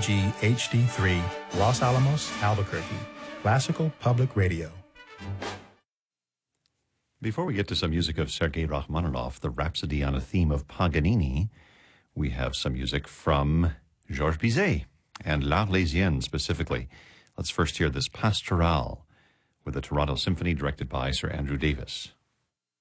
KUOG HD3, Los Alamos, Albuquerque. Classical Public Radio. Before we get to some music of Sergei Rachmaninoff, the Rhapsody on a Theme of Paganini, we have some music from Georges Bizet and L'Arlésienne specifically. Let's first hear this Pastoral with the Toronto Symphony directed by Sir Andrew Davis.